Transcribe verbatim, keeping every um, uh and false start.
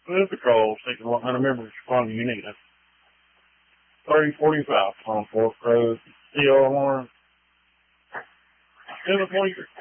Food Patrol, taking one hundred members from Unita. thirty forty-five on Fourth Road, C O one. seven forty-three.